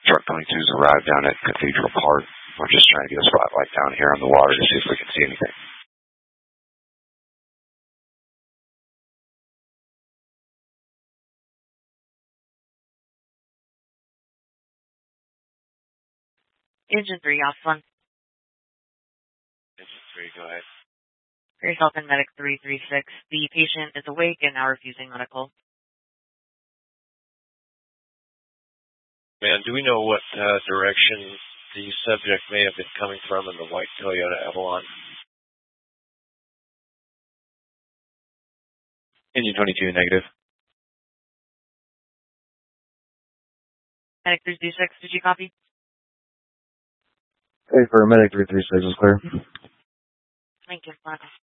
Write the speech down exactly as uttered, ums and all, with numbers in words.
Truck twenty-two's arrived down at Cathedral Park. We're just trying to get a spotlight down here on the water to see if we can see anything. Engine three, off one. Engine three, go ahead. For yourself and Medic three three six. The patient is awake and now refusing medical. Man, do we know what uh, direction the subject may have been coming from in the white Toyota Avalon? Engine twenty-two, negative. Medic three three six, did you copy? Hey, for Medic three three six is clear. Thank you.